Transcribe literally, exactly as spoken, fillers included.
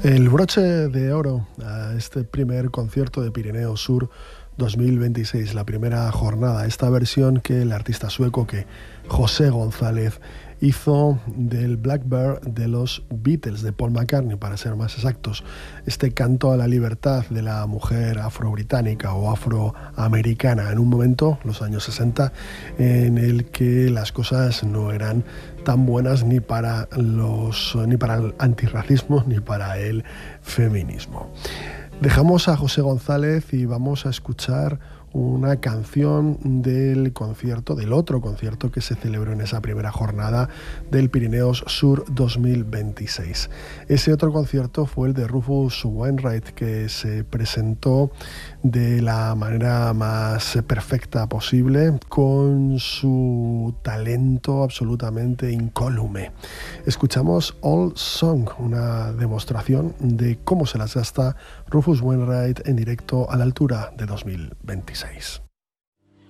El broche de oro a este primer concierto de Pirineo Sur dos mil veintiséis, la primera jornada, esta versión que el artista sueco, que José González, hizo del Blackbird de los Beatles, de Paul McCartney, para ser más exactos. Este canto a la libertad de la mujer afrobritánica o afroamericana en un momento, los años sesenta, en el que las cosas no eran tan buenas ni para los ni para el antirracismo ni para el feminismo. Dejamos a José González y vamos a escuchar una canción del concierto, del otro concierto que se celebró en esa primera jornada del Pirineos Sur dos mil veintiséis. Ese otro concierto fue el de Rufus Wainwright, que se presentó de la manera más perfecta posible, con su talento absolutamente incólume. Escuchamos Old Song, una demostración de cómo se las gasta Rufus Wainwright en directo a la altura de dos mil veintiséis.